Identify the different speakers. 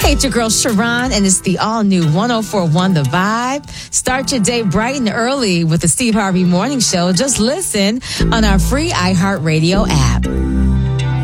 Speaker 1: Hey, it's your girl Sharon, and it's the all-new 104.1 The Vibe. Start your day bright and early with the Steve Harvey Morning Show. Just listen on our free iHeartRadio app.